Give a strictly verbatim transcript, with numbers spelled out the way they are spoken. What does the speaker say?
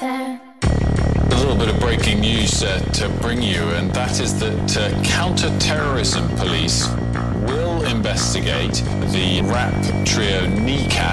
there. A little bit of breaking news uh, to bring you, and that is that uh, counter-terrorism police will investigate the rap trio N E C A